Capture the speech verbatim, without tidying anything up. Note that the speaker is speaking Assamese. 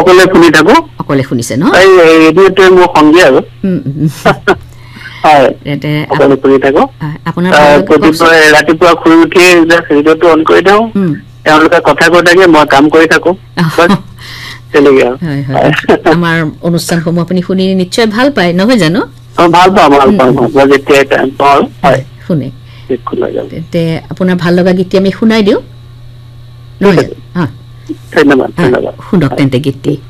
অকলে শুনি থাকো অকলে শুনিছে ন এই ৰেডিঅ'টোৱে মোৰ সংগী আৰু হয় অকলে শুনি থাকো আপোনাৰ ৰাতিপুৱা শুই উঠিয়ে ৰেডিঅ'টো অন কৰি দিওঁ তেওঁলোকে কথা কৈ থাকে মই কাম কৰি থাকো তেনেকে আমাৰ অনুষ্ঠানসমূহ আপুনি শুনি নিশ্চয় ভাল পায় নহয় জানো ভাল পাওঁ ভাল পাওঁ যেতিয়া পাওঁ হয় শুনে তে আপোনাৰ ভাল লগা গীত আমি শুনাই দিওঁ নহয় ধন্যবাদ ধন্যবাদ শুনক তেন্তে গীতটি